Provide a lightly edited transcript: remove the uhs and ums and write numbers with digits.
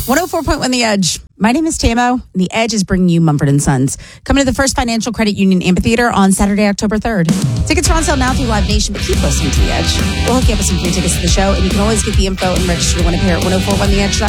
104.1 The Edge. My name is Tamo, and The Edge is bringing you Mumford & Sons. Coming to the First Financial Credit Union Amphitheater on Saturday, October 3rd. Tickets are on sale now through Live Nation, but keep listening to The Edge. We'll hook you up with some free tickets to the show, and you can always get the info and register to win a pair at 1041theedge.com.